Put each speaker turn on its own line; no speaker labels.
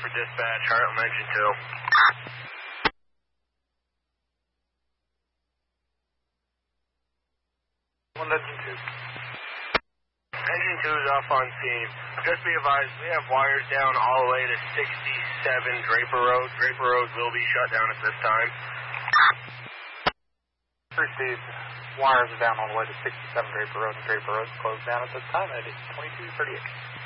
for dispatch, Heartland Engine 2.
Engine 2.
Engine 2 is off on scene. Just be advised, we have wires down all the way to 67 Draper Road. Draper Road will be shut down at this time.
Received. Wires are down all the way to 67 Draper Road, and Draper Road is closed down at this time at 22:38.